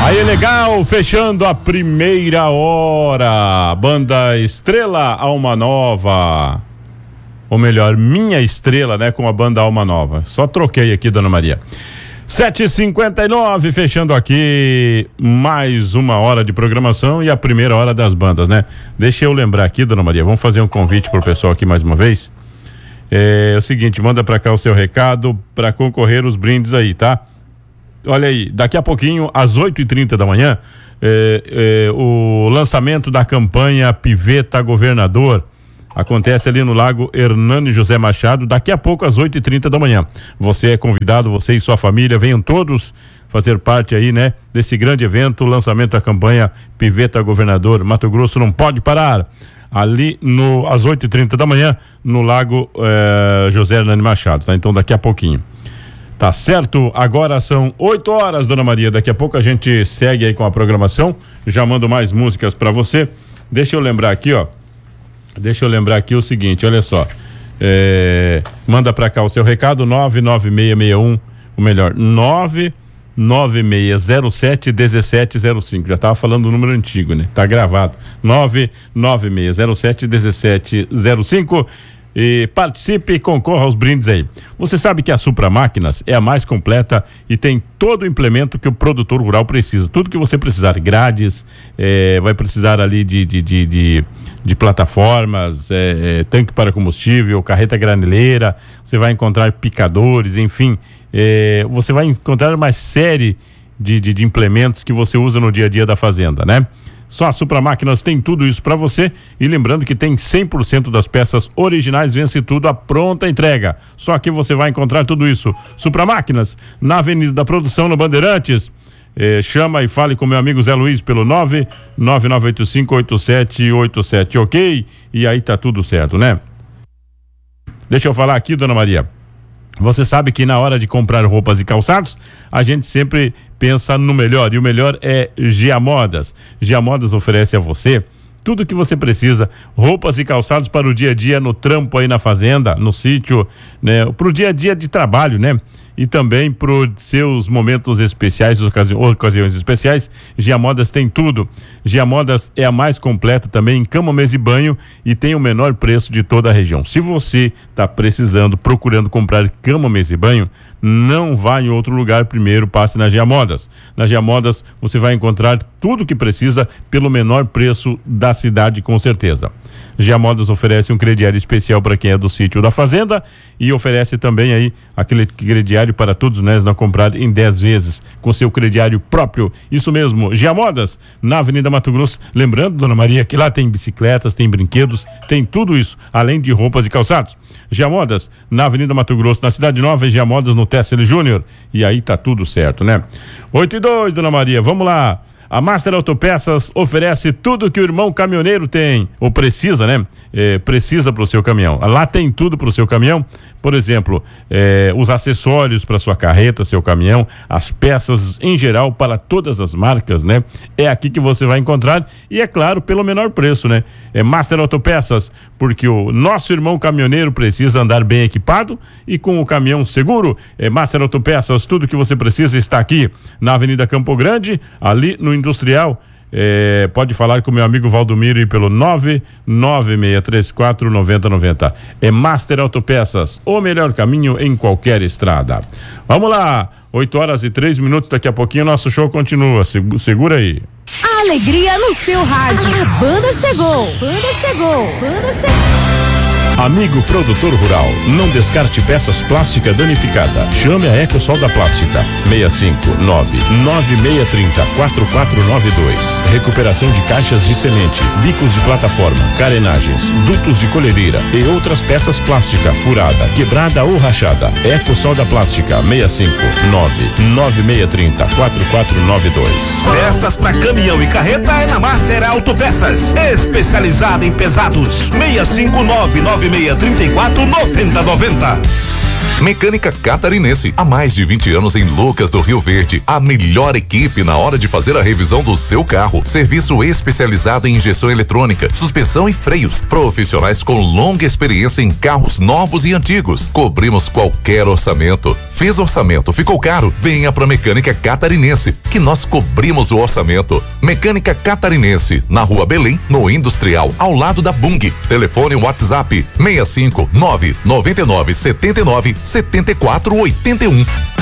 Aí, legal, fechando a primeira hora, Banda Estrela Alma Nova, ou melhor, Minha Estrela, né, com a Banda Alma Nova. Só troquei aqui, Dona Maria. 7h59, fechando aqui mais uma hora de programação e a primeira hora das bandas, né? Deixa eu lembrar aqui, Dona Maria, vamos fazer um convite pro pessoal aqui mais uma vez. É o seguinte, manda pra cá o seu recado pra concorrer os brindes aí, tá? Olha aí, daqui a pouquinho, às 8h30 da manhã, o lançamento da campanha Piveta Governador acontece ali no Lago Hernani José Machado, daqui a pouco às 8h30 da manhã. Você é convidado, você e sua família, venham todos fazer parte aí, né, desse grande evento, o lançamento da campanha Piveta Governador. Mato Grosso não pode parar. Ali às 8h30 da manhã, no Lago José Hernani Machado, tá? Então daqui a pouquinho. Tá certo? Agora são 8 horas, Dona Maria. Daqui a pouco a gente segue aí com a programação. Já mando mais músicas pra você. Deixa eu lembrar aqui, ó. Deixa eu lembrar aqui o seguinte, olha só. Manda pra cá o seu recado, 99661, ou melhor, 99607-1705. Já tava falando o número antigo, né? Tá gravado. 99607-1705. E participe e concorra aos brindes aí. Você sabe que a Supra Máquinas é a mais completa e tem todo o implemento que o produtor rural precisa. Tudo que você precisar, grades, vai precisar ali de plataformas, tanque para combustível, carreta graneleira, você vai encontrar picadores, enfim, você vai encontrar uma série de implementos que você usa no dia a dia da fazenda, né? Só a Supra Máquinas tem tudo isso para você e lembrando que tem 100% das peças originais, vence tudo a pronta entrega. Só aqui você vai encontrar tudo isso. Supra Máquinas, na Avenida da Produção, no Bandeirantes. Chama e fale com meu amigo Zé Luiz pelo 999858787, ok? E aí tá tudo certo, né? Deixa eu falar aqui, Dona Maria. Você sabe que na hora de comprar roupas e calçados, a gente sempre pensa no melhor, e o melhor é Gia Modas. Gia Modas oferece a você tudo o que você precisa, roupas e calçados para o dia a dia, no trampo aí na fazenda, no sítio, né? Pro dia a dia de trabalho, né? E também pro seus momentos especiais, ocasiões especiais, Gia Modas tem tudo. Gia Modas é a mais completa também em cama, mesa e banho e tem o menor preço de toda a região. Se você tá precisando, procurando comprar cama, mesa e banho, não vá em outro lugar, primeiro passe na Gia Modas. Na Gia Modas você vai encontrar tudo o que precisa pelo menor preço da cidade, com certeza. Gia Modas oferece um crediário especial para quem é do sítio ou da fazenda e oferece também aí aquele crediário para todos nós, não comprar em 10 vezes com seu crediário próprio. Isso mesmo, Gia Modas, na Avenida Mato Grosso. Lembrando, Dona Maria, que lá tem bicicletas, tem brinquedos, tem tudo isso, além de roupas e calçados. Gia Modas, na Avenida Mato Grosso, na Cidade Nova, e Gia Modas no Tessel Júnior. E aí tá tudo certo, né? 8h02, Dona Maria, vamos lá. A Master Autopeças oferece tudo que o irmão caminhoneiro tem, ou precisa, né? Precisa pro seu caminhão. Lá tem tudo pro seu caminhão. Por exemplo, os acessórios para sua carreta, seu caminhão, as peças em geral para todas as marcas, né? É aqui que você vai encontrar e, é claro, pelo menor preço, né? É Master Autopeças, porque o nosso irmão caminhoneiro precisa andar bem equipado e com o caminhão seguro. É Master Autopeças, tudo que você precisa está aqui na Avenida Campo Grande, ali no Industrial. Pode falar com meu amigo Valdomiro pelo 99634-9090. É Master Autopeças, o melhor caminho em qualquer estrada. Vamos lá, 8h03, daqui a pouquinho nosso show continua, segura aí. A alegria no seu rádio. A banda chegou, banda chegou, banda chegou. Amigo produtor rural, não descarte peças plásticas danificadas. Chame a Ecosol da Plástica, 659-9630-4492. Recuperação de caixas de semente, bicos de plataforma, carenagens, dutos de colhedeira e outras peças plásticas furada, quebrada ou rachada. Ecosol da Plástica, 659-9630-4492. Peças para caminhão e carreta é na Master Autopeças, especializada em pesados. 659-9634-9090. Mecânica Catarinense, há mais de 20 anos em Lucas do Rio Verde. A melhor equipe na hora de fazer a revisão do seu carro. Serviço especializado em injeção eletrônica, suspensão e freios. Profissionais com longa experiência em carros novos e antigos. Cobrimos qualquer orçamento. Fez orçamento, ficou caro? Venha pra Mecânica Catarinense, que nós cobrimos o orçamento. Mecânica Catarinense, na Rua Belém, no Industrial, ao lado da Bung. Telefone WhatsApp 65 999 79 74 81.